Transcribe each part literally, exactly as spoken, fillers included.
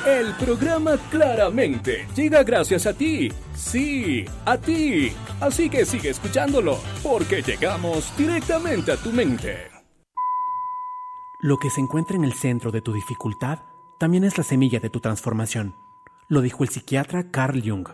El programa Claramente llega gracias a ti. Sí, a ti. Así que sigue escuchándolo, porque llegamos directamente a tu mente. Lo que se encuentra en el centro de tu dificultad también es la semilla de tu transformación. Lo dijo el psiquiatra Carl Jung.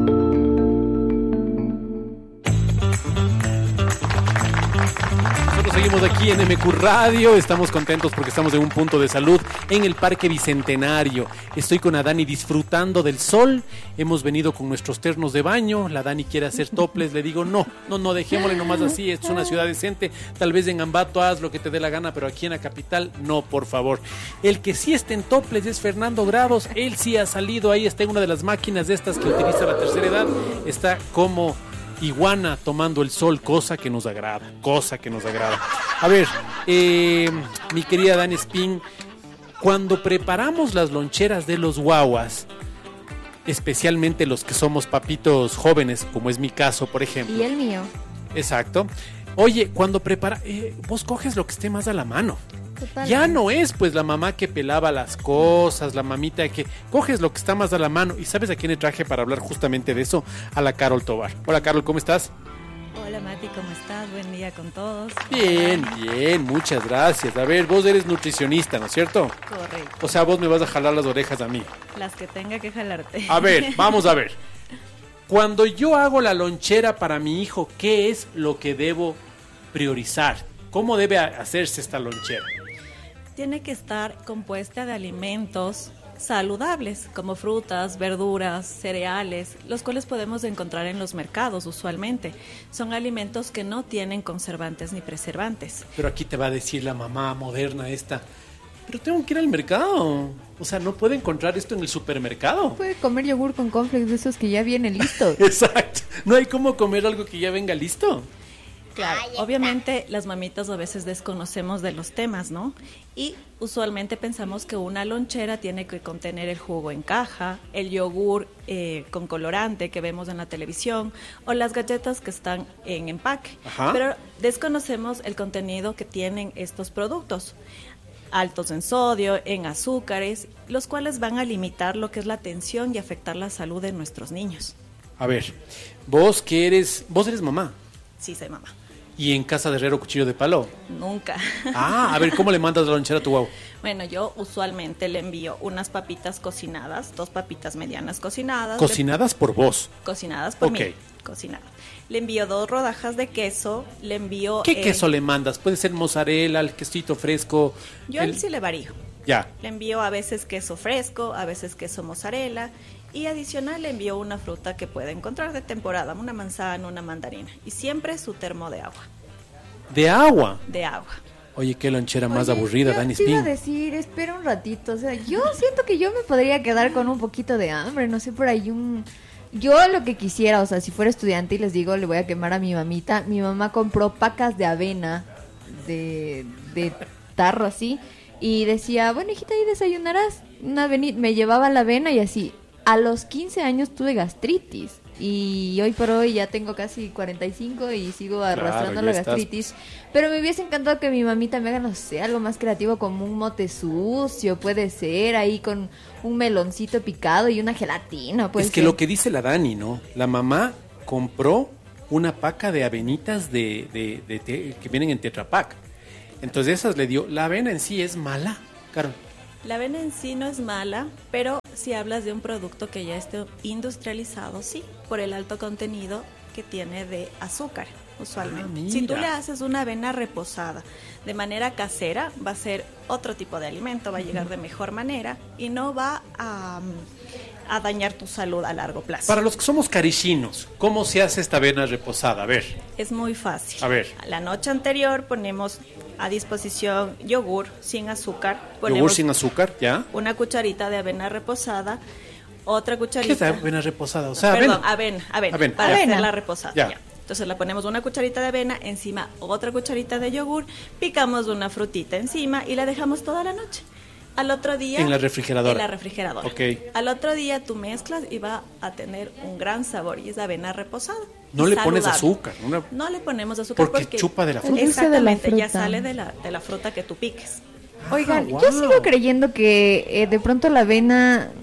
Nosotros seguimos aquí en M Q Radio, estamos contentos porque estamos en un punto de salud en el Parque Bicentenario. Estoy con la Dani disfrutando del sol, hemos venido con nuestros ternos de baño, la Dani quiere hacer toples, le digo no, no, no, dejémosle nomás así, es una ciudad decente, tal vez en Ambato haz lo que te dé la gana, pero aquí en la capital no, por favor. El que sí está en toples es Fernando Grados, él sí ha salido, ahí está en una de las máquinas de estas que utiliza la tercera edad, está como iguana tomando el sol, cosa que nos agrada, cosa que nos agrada. A ver, eh, mi querida Dani Spin, cuando preparamos las loncheras de los guaguas, especialmente los que somos papitos jóvenes, como es mi caso, por ejemplo. Y el mío. Exacto. Oye, cuando prepara, eh, vos coges lo que esté más a la mano. Totalmente. Ya no es pues la mamá que pelaba las cosas, la mamita que coges lo que está más a la mano. ¿Y sabes a quién le traje para hablar justamente de eso? A la Carol Tobar. Hola Carol, ¿cómo estás? Hola Mati, ¿cómo estás? Buen día con todos. Bien, bien, muchas gracias. A ver, vos eres nutricionista, ¿no es cierto? Correcto. O sea, vos me vas a jalar las orejas a mí. Las que tenga que jalarte. A ver, vamos a ver. Cuando yo hago la lonchera para mi hijo, ¿qué es lo que debo priorizar? ¿Cómo debe hacerse esta lonchera? Tiene que estar compuesta de alimentos saludables, como frutas, verduras, cereales, los cuales podemos encontrar en los mercados usualmente. Son alimentos que no tienen conservantes ni preservantes. Pero aquí te va a decir la mamá moderna esta, pero tengo que ir al mercado. O sea, ¿no puedo encontrar esto en el supermercado? Puede comer yogur con cornflakes de esos que ya vienen listos. Exacto. No hay cómo comer algo que ya venga listo. Claro, obviamente las mamitas a veces desconocemos de los temas, ¿no? Y usualmente pensamos que una lonchera tiene que contener el jugo en caja, el yogur eh, con colorante que vemos en la televisión o las galletas que están en empaque. Ajá. Pero desconocemos el contenido que tienen estos productos, altos en sodio, en azúcares, los cuales van a limitar lo que es la atención y afectar la salud de nuestros niños. A ver, vos que eres, vos eres mamá. Sí, soy mamá. ¿Y en casa de herrero cuchillo de palo? Nunca. Ah, a ver, ¿cómo le mandas la lonchera a tu guau? Bueno, yo usualmente le envío unas papitas cocinadas, dos papitas medianas cocinadas. ¿Cocinadas le... por vos? Cocinadas por okay. mí, cocinadas. Le envío dos rodajas de queso, le envío... ¿Qué eh... queso le mandas? Puede ser mozzarella, el quesito fresco. Yo el... sí le varío. Ya. Le envío a veces queso fresco, a veces queso mozzarella. Y adicional le envío una fruta que puede encontrar de temporada, una manzana, una mandarina. Y siempre su termo de agua. ¿De agua? De agua. Oye, qué lonchera más Oye, aburrida, yo Dani te iba a Spin. decir, espera un ratito, o sea, yo siento que yo me podría quedar con un poquito de hambre, no sé, por ahí un... Yo lo que quisiera, o sea, si fuera estudiante y les digo, le voy a quemar a mi mamita, mi mamá compró pacas de avena, de, de tarro así, y decía, bueno, hijita, ¿y desayunarás? Una aveni-? Me llevaba la avena y así. A los quince años tuve gastritis y hoy por hoy ya tengo casi cuarenta y cinco y sigo arrastrando claro, la estás... gastritis. Pero me hubiese encantado que mi mamita me haga, no sé, algo más creativo como un mote sucio, puede ser, ahí con un meloncito picado y una gelatina. Puede es que ser. lo que dice la Dani, ¿no? La mamá compró una paca de avenitas de, de, de, de, que vienen en Tetra Pak. Entonces esas le dio. La avena en sí es mala, Carol. La avena en sí no es mala, pero si hablas de un producto que ya esté industrializado, sí, por el alto contenido que tiene de azúcar, usualmente. Ah, si tú le haces una avena reposada de manera casera, va a ser otro tipo de alimento, va a llegar de mejor manera y no va a, a dañar tu salud a largo plazo. Para los que somos carichinos, ¿cómo se hace esta avena reposada? A ver. Es muy fácil. A ver. La noche anterior ponemos a disposición yogur sin azúcar. Yogur sin azúcar, ¿ya? Una cucharita de avena reposada, otra cucharita. ¿Qué es avena reposada? O sea, Perdón, avena. avena, avena, avena. para Avena. hacerla reposada. Ya. Ya. Entonces le ponemos una cucharita de avena, encima otra cucharita de yogur, picamos una frutita encima y la dejamos toda la noche. Al otro día... En la refrigeradora. En la refrigeradora. Ok. Al otro día tú mezclas y va a tener un gran sabor y es avena reposada. No y le saludable. pones azúcar. Una... No le ponemos azúcar porque, porque... chupa de la fruta. El dulce de la Exactamente, ya fruta. sale de la, de la fruta que tú piques. Oigan, Ah, wow. yo sigo creyendo que eh, de pronto la avena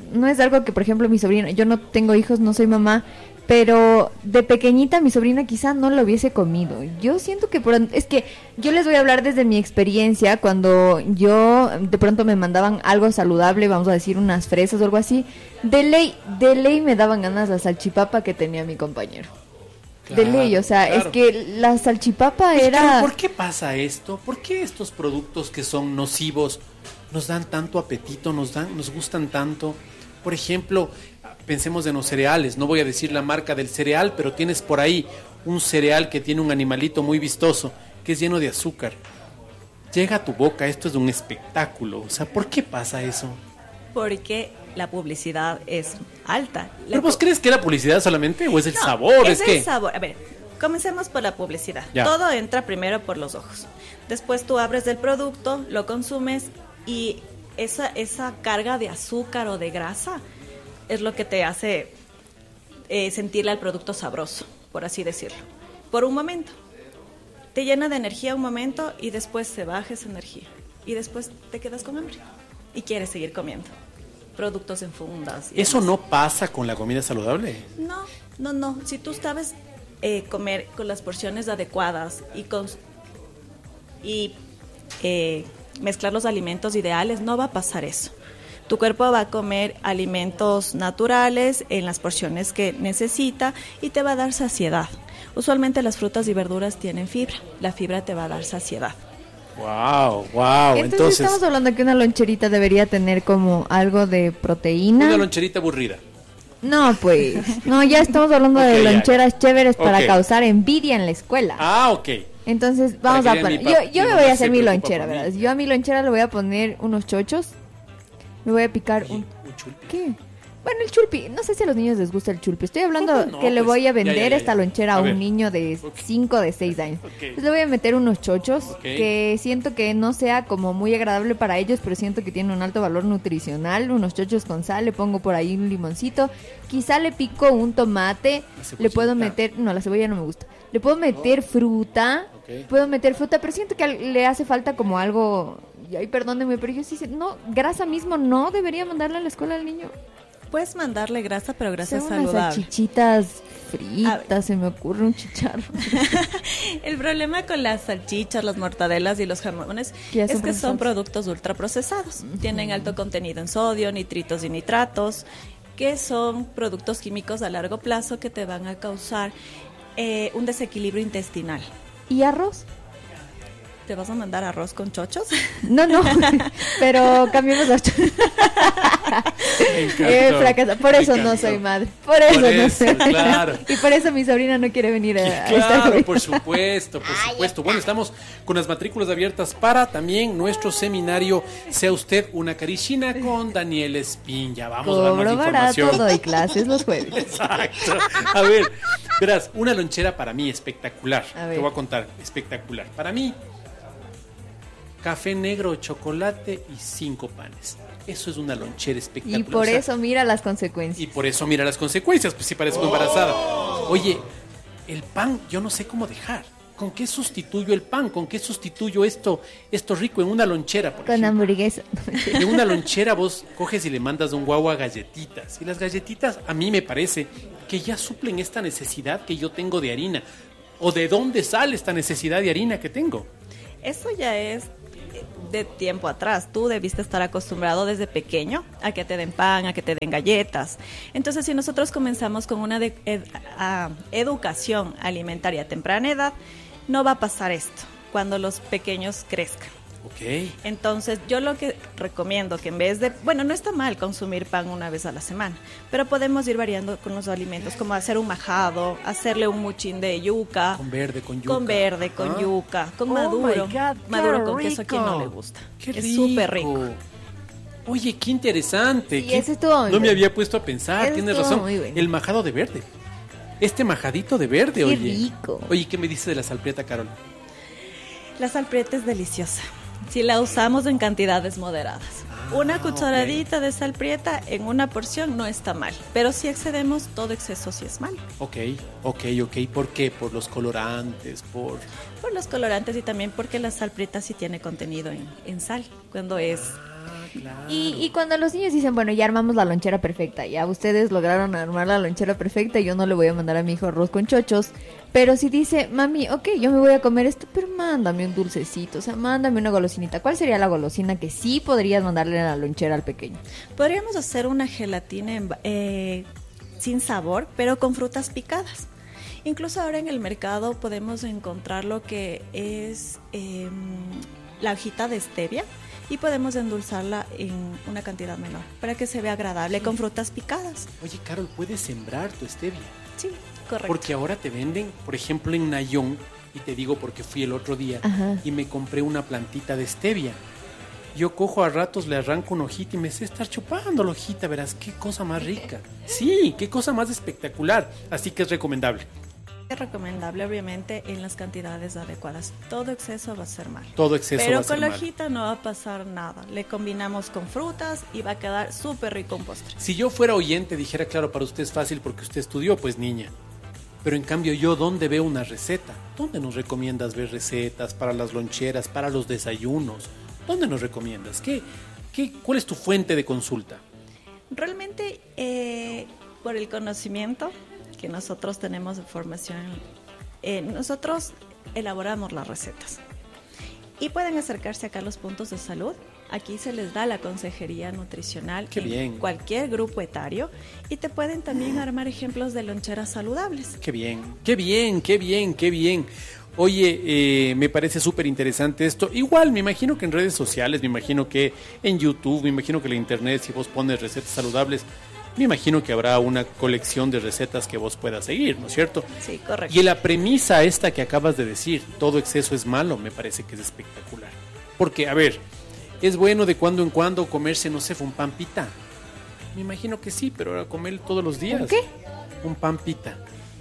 no es algo que, por ejemplo, mi sobrina, yo no tengo hijos, no soy mamá, pero de pequeñita mi sobrina quizá no lo hubiese comido. Yo siento que por, es que yo les voy a hablar desde mi experiencia, cuando yo de pronto me mandaban algo saludable, vamos a decir unas fresas o algo así, de ley, de ley me daban ganas la salchipapa que tenía mi compañero. Claro, de ley, o sea, claro. Es que la salchipapa pues era... Claro, ¿por qué pasa esto? ¿Por qué estos productos que son nocivos nos dan tanto apetito, nos dan, nos gustan tanto? Por ejemplo, pensemos en los cereales, no voy a decir la marca del cereal, pero tienes por ahí un cereal que tiene un animalito muy vistoso, que es lleno de azúcar. Llega a tu boca, esto es un espectáculo. O sea, ¿por qué pasa eso? Porque la publicidad es alta. La ¿Pero vos pu- crees que la publicidad solamente o es el no, sabor? Es, ¿Es el que? sabor. A ver, comencemos por la publicidad. Ya. Todo entra primero por los ojos. Después tú abres el producto, lo consumes y esa, esa carga de azúcar o de grasa es lo que te hace eh, sentirle al producto sabroso, por así decirlo. Por un momento. Te llena de energía un momento y después se baja esa energía. Y después te quedas con hambre y quieres seguir comiendo productos en fundas. ¿Eso demás. no pasa con la comida saludable? No, no, no. Si tú sabes eh, comer con las porciones adecuadas y, con, y eh, mezclar los alimentos ideales, no va a pasar eso. Tu cuerpo va a comer alimentos naturales en las porciones que necesita y te va a dar saciedad. Usualmente las frutas y verduras tienen fibra. La fibra te va a dar saciedad. Wow, wow. Entonces, Entonces, estamos hablando que una loncherita debería tener como algo de proteína. una loncherita aburrida. No, pues, no, ya estamos hablando Ok, de ya, loncheras chéveres para Ok. causar envidia en la escuela. Ah, ok. Entonces, vamos Para a que poner, mi pap- yo, mi yo me mamá voy a se hacer mi preocupa lonchera, por mí. ¿verdad? Yo a mi lonchera le voy a poner unos chochos. Me voy a picar un... Un chulpi. ¿Qué? Bueno, el chulpi, no sé si a los niños les gusta el chulpi. Estoy hablando ¿Cómo no? que le Pues, voy a ya, vender ya, ya, esta ya. lonchera a, A un ver. niño de Ok. cinco, de seis años. Ok. Entonces le voy a meter unos chochos Ok. que siento que no sea como muy agradable para ellos, pero siento que tiene un alto valor nutricional. Unos chochos con sal, le pongo por ahí un limoncito. Quizá le pico un tomate, La cebollita. le puedo meter... No, la cebolla no me gusta. Le puedo meter fruta, Ok. puedo meter fruta, pero siento que al- le hace falta como algo... Y ay, perdónenme, pero yo sí sé... No, grasa mismo no debería mandarle a la escuela al niño. Puedes mandarle grasa, pero grasa Son unas saludable. salchichitas A fritas, ver. se me ocurre un chicharro. El problema con las salchichas, las mortadelas y los jamones Que ya es son que son procesados. productos ultraprocesados. Tienen alto contenido en sodio, nitritos y nitratos, que son productos químicos a largo plazo que te van a causar eh, un desequilibrio intestinal. ¿Y arroz? ¿Te vas a mandar arroz con chochos? No, no, pero cambiemos los chochos. Me encantó. Eh, fracasa. Por Me eso no encantó. soy madre. Por eso Por no eso, soy. claro. Y por eso mi sobrina no quiere venir a, a esta Claro, escuela. por supuesto, por supuesto. Bueno, estamos con las matrículas abiertas para también nuestro seminario Sea Usted una Carichina con Daniel Espín. Ya vamos a dar más Cobro barato, información. doy clases los jueves. Exacto. A ver, verás, una lonchera para mí espectacular. A ver. Te voy a contar, espectacular. Para mí, café negro, chocolate y cinco panes. Eso es una lonchera espectacular. Y por O sea, eso mira las consecuencias. y por eso mira las consecuencias, pues si parezco embarazada. Oye, el pan yo no sé cómo dejar. ¿Con qué sustituyo el pan? ¿Con qué sustituyo esto, esto rico en una lonchera, por Con ejemplo? hamburguesa. En una lonchera vos coges y le mandas a un guagua galletitas. Y las galletitas a mí me parece que ya suplen esta necesidad que yo tengo de harina. ¿O de dónde sale esta necesidad de harina que tengo? Eso ya es de tiempo atrás. Tú debiste estar acostumbrado desde pequeño a que te den pan, a que te den galletas. Entonces, si nosotros comenzamos con una de- ed- a- educación alimentaria a temprana edad, no va a pasar esto cuando los pequeños crezcan. Ok. Entonces, yo lo que recomiendo que en vez de, bueno, no está mal consumir pan una vez a la semana, pero podemos ir variando con los alimentos, como hacer un majado, hacerle un muchín de yuca, Con verde, con yuca. con verde, con Ah. yuca, con Oh maduro, my God, qué maduro con queso, a quien no rico. le gusta. Qué Es súper rico. Oye, qué interesante. Sí, qué- ese estuvo muy No me bueno. había puesto a pensar, Ese tienes estuvo razón. muy bueno. El majado de verde. Este majadito de verde, Qué oye. rico. Oye, ¿qué me dice de la salprieta, Carol? La salprieta es deliciosa, si la usamos en cantidades moderadas. Una cucharadita de salprieta en una porción no está mal, pero si excedemos, todo exceso sí es malo. Ok, ok, ok. ¿Por qué? Por los colorantes, por... Por los colorantes y también porque la salprieta sí tiene contenido en, en sal, cuando es Ah, claro. Y, y cuando los niños dicen, bueno, ya armamos la lonchera perfecta, ya ustedes lograron armar la lonchera perfecta, yo no le voy a mandar a mi hijo arroz con chochos, pero si dice, mami, ok, yo me voy a comer esto, pero mándame un dulcecito, o sea, mándame una golosinita. ¿Cuál sería la golosina que sí podrías mandarle a la lonchera al pequeño? Podríamos hacer una gelatina en, eh, sin sabor, pero con frutas picadas. Incluso ahora en el mercado podemos encontrar lo que es eh, la hojita de stevia y podemos endulzarla en una cantidad menor para que se vea agradable con frutas picadas. Oye, Carol, ¿puedes sembrar tu stevia? Sí, correcto. Porque ahora te venden, por ejemplo, en Nayón, y te digo porque fui el otro día, Ajá. y me compré una plantita de stevia. Yo cojo a ratos, le arranco una hojita y me sé estar chupando la hojita, verás, qué cosa más rica. Sí, qué cosa más espectacular. Así que es recomendable. Es recomendable, obviamente, en las cantidades adecuadas. Todo exceso va a ser mal. Todo exceso Pero va a ser con la mal. hojita no va a pasar nada. Le combinamos con frutas y va a quedar súper rico un postre. Si yo fuera oyente, dijera, claro, para usted es fácil porque usted estudió, pues niña. Pero en cambio yo, ¿dónde veo una receta? ¿Dónde nos recomiendas ver recetas para las loncheras, para los desayunos? ¿Dónde nos recomiendas? ¿Qué, qué, ¿Cuál es tu fuente de consulta? Realmente, eh, por el conocimiento que nosotros tenemos de formación, eh, nosotros elaboramos las recetas. Y pueden acercarse acá a los puntos de salud. Aquí se les da la consejería nutricional Qué en bien. cualquier grupo etario y te pueden también armar ejemplos de loncheras saludables. Qué bien, qué bien, qué bien, qué bien. Oye, eh, me parece súper interesante esto. Igual, me imagino que en redes sociales, me imagino que en YouTube, me imagino que en la internet, si vos pones recetas saludables, me imagino que habrá una colección de recetas que vos puedas seguir, ¿no es cierto? Sí, correcto. Y la premisa esta que acabas de decir, todo exceso es malo, me parece que es espectacular. Porque, a ver, es bueno de cuando en cuando comerse, no sé, un pan pita. Me imagino que sí, pero ahora comer todos los días. ¿Un qué? Un pan pita.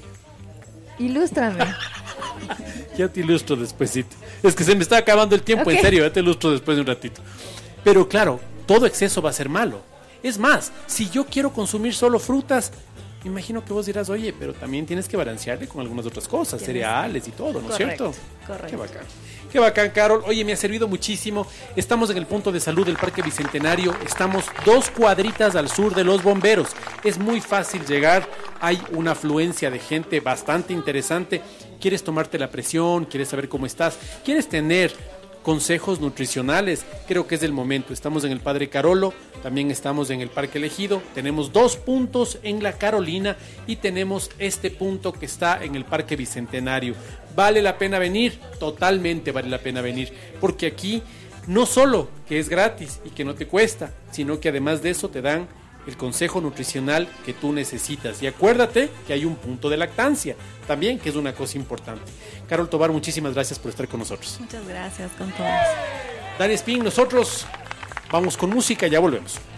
Ilústrame. Ya te ilustro despuesito. Es que se me está acabando el tiempo, Ok. en serio, ya te ilustro después de un ratito. Pero claro, todo exceso va a ser malo. Es más, si yo quiero consumir solo frutas, me imagino que vos dirás, oye, pero también tienes que balancearle con algunas otras cosas, Tienes- cereales y todo, ¿no es Correcto, cierto? correcto. Qué bacán. Qué bacán, Carol. Oye, me ha servido muchísimo. Estamos en el punto de salud del Parque Bicentenario. Estamos dos cuadritas al sur de los bomberos. Es muy fácil llegar. Hay una afluencia de gente bastante interesante. ¿Quieres tomarte la presión? ¿Quieres saber cómo estás? ¿Quieres tener consejos nutricionales? Creo que es el momento. Estamos en el Padre Carolo, también estamos en el Parque Elegido, tenemos dos puntos en la Carolina y tenemos este punto que está en el Parque Bicentenario. ¿Vale la pena venir? Totalmente vale la pena venir, porque aquí no solo que es gratis y que no te cuesta, sino que además de eso te dan el consejo nutricional que tú necesitas. Y acuérdate que hay un punto de lactancia también, que es una cosa importante. Carol Tobar, muchísimas gracias por estar con nosotros. Muchas gracias con todos. Dani Spin, nosotros vamos con música, ya volvemos.